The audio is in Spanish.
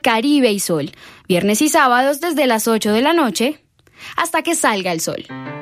Caribe y Sol, viernes y sábados desde las 8 de la noche hasta que salga el sol.